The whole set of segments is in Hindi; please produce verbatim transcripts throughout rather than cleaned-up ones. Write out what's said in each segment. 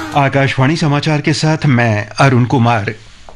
आकाशवाणी समाचार के साथ मैं अरुण कुमार।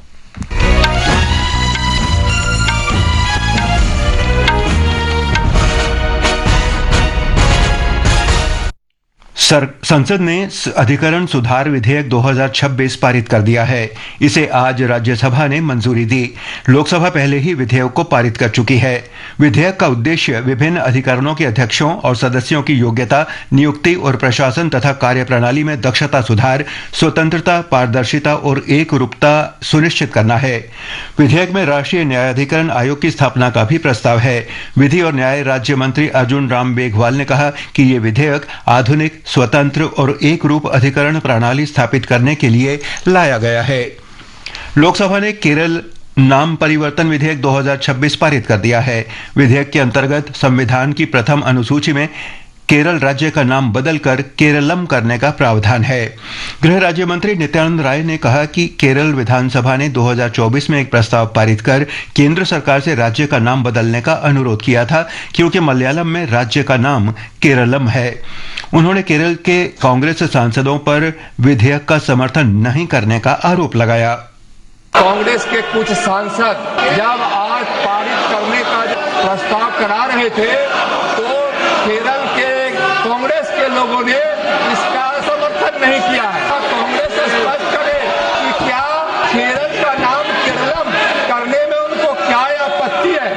संसद ने अधिकरण सुधार विधेयक दो हज़ार छब्बीस पारित कर दिया है। इसे आज राज्यसभा ने मंजूरी दी। लोकसभा पहले ही विधेयक को पारित कर चुकी है। विधेयक का उद्देश्य विभिन्न अधिकरणों के अध्यक्षों और सदस्यों की योग्यता, नियुक्ति और प्रशासन तथा कार्यप्रणाली में दक्षता सुधार, स्वतंत्रता, पारदर्शिता और एकरूपता सुनिश्चित करना है। विधेयक में राष्ट्रीय न्यायाधिकरण आयोग की स्थापना का भी प्रस्ताव है। विधि और न्याय राज्य मंत्री अर्जुन राम मेघवाल ने कहा कि ये विधेयक आधुनिक, स्वतंत्र और एक रूप अधिकरण प्रणाली स्थापित करने के लिए लाया गया है। लोकसभा ने केरल नाम परिवर्तन विधेयक दो हज़ार छब्बीस पारित कर दिया है। विधेयक के अंतर्गत संविधान की प्रथम अनुसूची में केरल राज्य का नाम बदलकर केरलम करने का प्रावधान है। गृह राज्य मंत्री नित्यानंद राय ने कहा कि केरल विधानसभा ने दो हज़ार चौबीस में एक प्रस्ताव पारित कर केंद्र सरकार से राज्य का नाम बदलने का अनुरोध किया था, क्योंकि मलयालम में राज्य का नाम केरलम है। उन्होंने केरल के कांग्रेस सांसदों पर विधेयक का समर्थन नहीं करने का आरोप लगाया। कांग्रेस के कुछ सांसद जब आज पारित करने का प्रस्ताव करा रहे थे तो केरल के कांग्रेस के लोगों ने इसका समर्थन नहीं किया है। कांग्रेस स्पष्ट करे कि क्या केरल का नाम केरलम करने में उनको क्या आपत्ति है।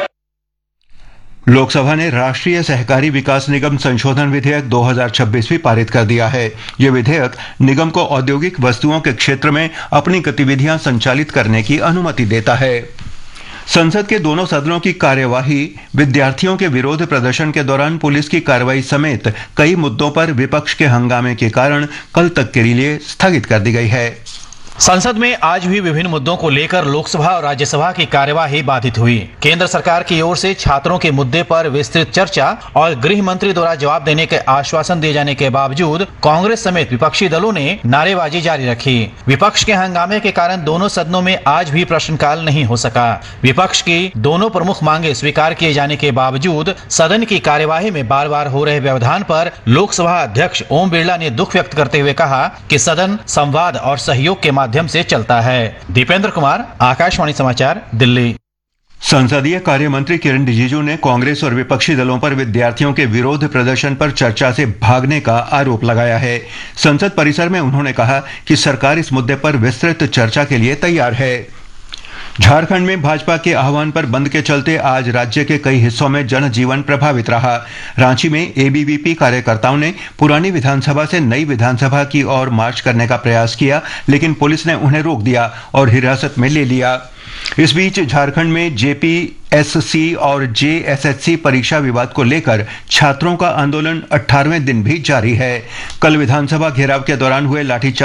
लोकसभा ने राष्ट्रीय सहकारी विकास निगम संशोधन विधेयक दो हज़ार छब्बीस भी पारित कर दिया है। यह विधेयक निगम को औद्योगिक वस्तुओं के क्षेत्र में अपनी गतिविधियां संचालित करने की अनुमति देता है। संसद के दोनों सदनों की कार्यवाही विद्यार्थियों के विरोध प्रदर्शन के दौरान पुलिस की कार्रवाई समेत कई मुद्दों पर विपक्ष के हंगामे के कारण कल तक के लिए स्थगित कर दी गई है। संसद में आज भी विभिन्न मुद्दों को लेकर लोकसभा और राज्यसभा की कार्यवाही बाधित हुई। केंद्र सरकार की ओर से छात्रों के मुद्दे पर विस्तृत चर्चा और गृह मंत्री द्वारा जवाब देने के आश्वासन दिए जाने के बावजूद कांग्रेस समेत विपक्षी दलों ने नारेबाजी जारी रखी। विपक्ष के हंगामे के कारण दोनों सदनों में आज भी प्रश्नकाल नहीं हो सका। विपक्ष की दोनों प्रमुख मांगे स्वीकार किए जाने के बावजूद सदन की कार्यवाही में बार बार हो रहे व्यवधान पर लोकसभा अध्यक्ष ओम बिरला ने दुख व्यक्त करते हुए कहा कि सदन संवाद और सहयोग के माध्यम से चलता है। दीपेंद्र कुमार, आकाशवाणी समाचार, दिल्ली। संसदीय कार्य मंत्री किरण रिजिजू ने कांग्रेस और विपक्षी दलों पर विद्यार्थियों के विरोध प्रदर्शन पर चर्चा से भागने का आरोप लगाया है। संसद परिसर में उन्होंने कहा कि सरकार इस मुद्दे पर विस्तृत चर्चा के लिए तैयार है। झारखंड में भाजपा के आह्वान पर बंद के चलते आज राज्य के कई हिस्सों में जनजीवन प्रभावित रहा। रांची में एबीवीपी कार्यकर्ताओं ने पुरानी विधानसभा से नई विधानसभा की ओर मार्च करने का प्रयास किया, लेकिन पुलिस ने उन्हें रोक दिया और हिरासत में ले लिया। इस बीच झारखंड में जेपीएससी और जेएसएससी परीक्षा विवाद को लेकर छात्रों का आंदोलन अठारहवें दिन भी जारी है। कल विधानसभा घेराव के दौरान हुए लाठीचार्ज